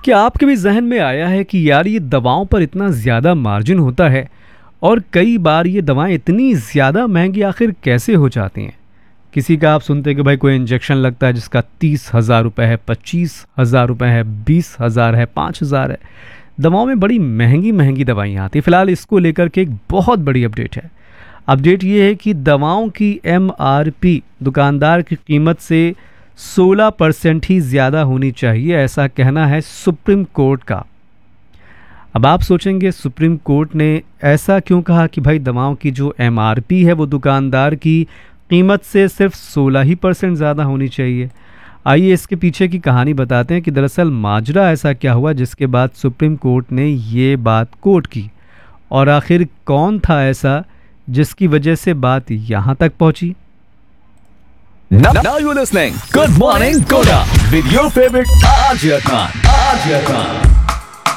क्या आपके भी जहन में आया है कि यार ये दवाओं पर इतना ज़्यादा मार्जिन होता है और कई बार ये दवाएं इतनी ज़्यादा महंगी आखिर कैसे हो जाती हैं। किसी का आप सुनते हैं कि भाई कोई इंजेक्शन लगता है जिसका 30,000 रुपये है, 25,000 रुपये है, 20,000 है, 5,000 है। दवाओं में बड़ी महंगी महंगी दवाइयाँ आती हैं। फ़िलहाल इसको लेकर के एक बहुत बड़ी अपडेट है। अपडेट ये है कि दवाओं की MRP दुकानदार की कीमत से 16% ही ज़्यादा होनी चाहिए, ऐसा कहना है सुप्रीम कोर्ट का। अब आप सोचेंगे सुप्रीम कोर्ट ने ऐसा क्यों कहा कि भाई दवाओं की जो MRP है वो दुकानदार की कीमत से सिर्फ 16% ज़्यादा होनी चाहिए। आइए इसके पीछे की कहानी बताते हैं कि दरअसल माजरा ऐसा क्या हुआ जिसके बाद सुप्रीम कोर्ट ने ये बात कोट की, और आखिर कौन था ऐसा जिसकी वजह से बात यहाँ तक पहुँची। Now you're listening. Good morning, Koda. With your favorite Arya Khan.